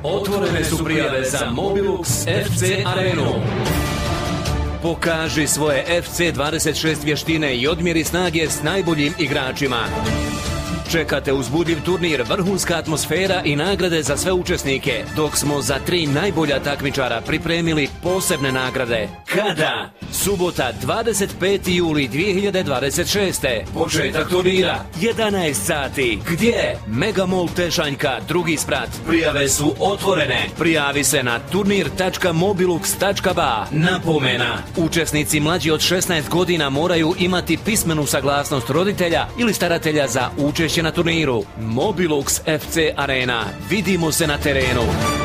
Otvorene su prijave za Mobilux FC Arenu. Pokaži svoje FC26 vještine i odmjeri snage s najboljim igračima. Čekate uzbudljiv turnir, vrhunska atmosfera i nagrade za sve učesnike, dok smo za 3 najbolja takmičara pripremili posebne nagrade. Kada? Subota 25. juli 2026. Početak turnira 11 sati. Gdje? Megamall Tešanjka, drugi sprat. Prijave su otvorene. Prijavi se na turnir.mobilux.ba. Napomena: učesnici mlađi od 16 godina moraju imati pismenu saglasnost roditelja ili staratelja za učešće na turniru. Mobilux FC Arena. Vidimo se na terenu.